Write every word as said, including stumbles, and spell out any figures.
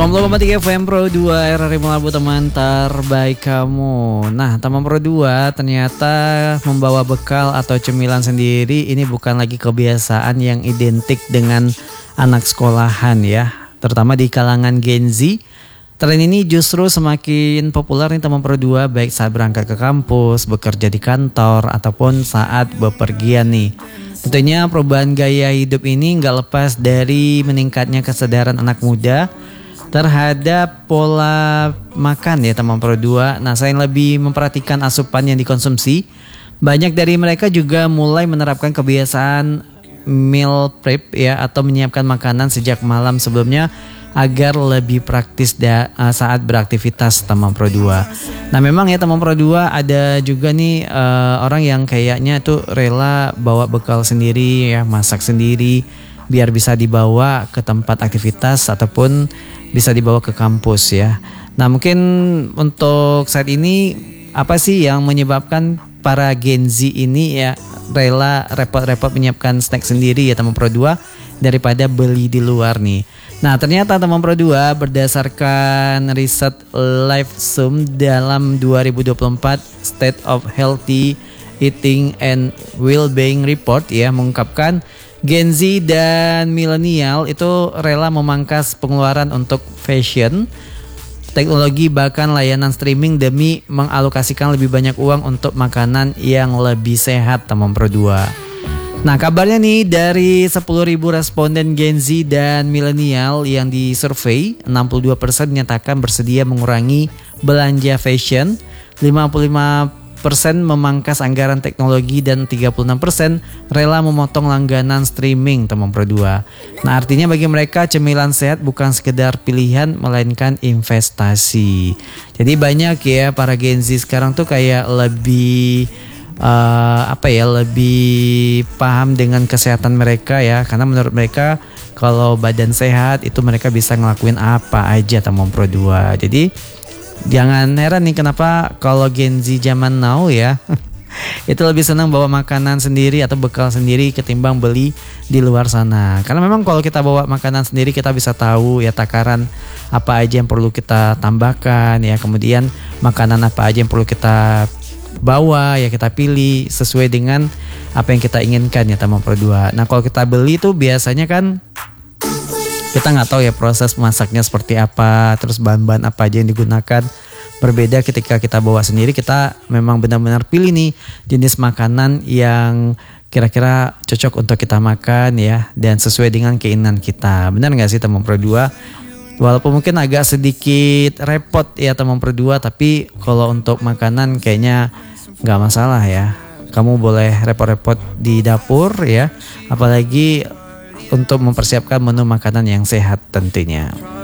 sembilan puluh koma tiga F M Pro dua R R I Melabu, teman terbaik kamu. Nah, teman Pro dua ternyata membawa bekal atau cemilan sendiri ini bukan lagi kebiasaan yang identik dengan anak sekolahan ya, terutama di kalangan Gen Z. Tren ini justru semakin populer nih teman Pro dua, baik saat berangkat ke kampus, bekerja di kantor, ataupun saat bepergian nih. Tentunya perubahan gaya hidup ini nggak lepas dari meningkatnya kesadaran anak muda terhadap pola makan ya teman Pro dua. Nah, selain lebih memperhatikan asupan yang dikonsumsi, banyak dari mereka juga mulai menerapkan kebiasaan meal prep ya, atau menyiapkan makanan sejak malam sebelumnya agar lebih praktis da, uh, saat beraktivitas teman Pro dua. Nah, memang ya teman Pro dua ada juga nih uh, orang yang kayaknya tuh rela bawa bekal sendiri ya, masak sendiri biar bisa dibawa ke tempat aktivitas ataupun bisa dibawa ke kampus ya. Nah, mungkin untuk saat ini apa sih yang menyebabkan para Gen Z ini ya rela repot-repot menyiapkan snack sendiri ya teman Pro dua daripada beli di luar nih. Nah, ternyata teman Pro dua berdasarkan riset Livesum dalam dua ribu dua puluh empat State of Healthy Eating and Wellbeing Report ya, mengungkapkan Gen Z dan milenial itu rela memangkas pengeluaran untuk fashion, teknologi, bahkan layanan streaming demi mengalokasikan lebih banyak uang untuk makanan yang lebih sehat teman Pro dua. Nah, kabarnya nih dari sepuluh ribu responden Gen Z dan milenial yang disurvei, enam puluh dua persen menyatakan bersedia mengurangi belanja fashion, lima puluh lima persen memangkas anggaran teknologi, dan tiga puluh enam persen rela memotong langganan streaming teman Pro dua. Nah, artinya bagi mereka cemilan sehat bukan sekedar pilihan melainkan investasi. Jadi banyak ya para Gen Z sekarang tuh kayak lebih Uh, apa ya lebih paham dengan kesehatan mereka ya, karena menurut mereka kalau badan sehat itu mereka bisa ngelakuin apa aja teman Pro dua. Jadi jangan heran nih kenapa kalau Gen Z zaman now ya itu lebih senang bawa makanan sendiri atau bekal sendiri ketimbang beli di luar sana. Karena memang kalau kita bawa makanan sendiri kita bisa tahu ya takaran apa aja yang perlu kita tambahkan ya, kemudian makanan apa aja yang perlu kita bawa ya, kita pilih sesuai dengan apa yang kita inginkan ya teman Pro dua. Nah, kalau kita beli tuh biasanya kan kita nggak tahu ya proses masaknya seperti apa, terus bahan-bahan apa aja yang digunakan. Berbeda ketika kita bawa sendiri, kita memang benar-benar pilih nih jenis makanan yang kira-kira cocok untuk kita makan ya, dan sesuai dengan keinginan kita. Benar nggak sih teman Pro dua? Walaupun mungkin agak sedikit repot ya teman Pro dua, tapi kalau untuk makanan kayaknya nggak masalah ya. Kamu boleh repot-repot di dapur ya, apalagi untuk mempersiapkan menu makanan yang sehat tentunya.